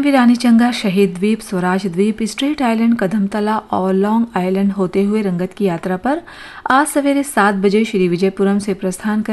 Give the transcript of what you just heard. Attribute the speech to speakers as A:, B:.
A: मालदीव, रानीचंगा, शहीद द्वीप, स्वराज द्वीप, स्ट्रेट आइलैंड, कदमतला और लॉन्ग आइलैंड होते हुए रंगत की यात्रा पर आज सवेरे 7 बजे श्री विजयपुरम से प्रस्थान कर